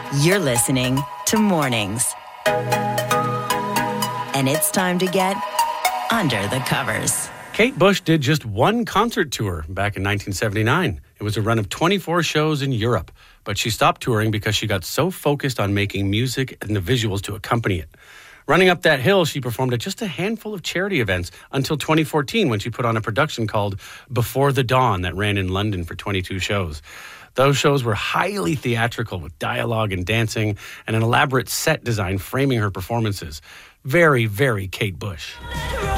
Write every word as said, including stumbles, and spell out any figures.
You're listening to Mornings. And it's time to get under the covers. Kate Bush did just one concert tour back in nineteen seventy-nine. It was a run of twenty-four shows in Europe, but she stopped touring because she got so focused on making music and the visuals to accompany it. Running up that hill, she performed at just a handful of charity events until twenty fourteen, when she put on a production called Before the Dawn that ran in London for twenty-two shows. Those shows were highly theatrical with dialogue and dancing and an elaborate set design framing her performances. Very, very Kate Bush.